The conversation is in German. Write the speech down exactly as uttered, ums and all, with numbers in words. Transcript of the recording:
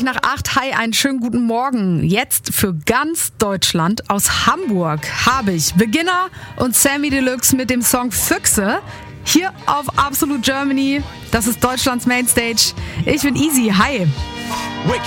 nach acht. Hi, einen schönen guten Morgen. Jetzt für ganz Deutschland aus Hamburg habe ich Beginner und Sammy Deluxe mit dem Song Füchse. Hier auf Absolute Germany. Das ist Deutschlands Mainstage. Ich bin Easy. Hi.